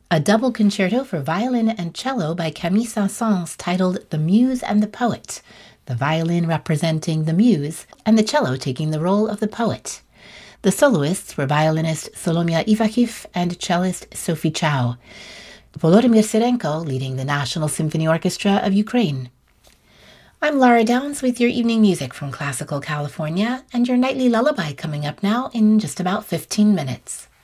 a double concerto for violin and cello by Camille Saint-Saëns titled The Muse and the Poet, the violin representing the muse and the cello taking the role of the poet. The soloists were violinist Solomia Ivakhiv and cellist Sophie Chow. Volodymyr Serenko leading the National Symphony Orchestra of Ukraine. I'm Laura Downs with your evening music from Classical California and your nightly lullaby coming up now in just about 15 minutes.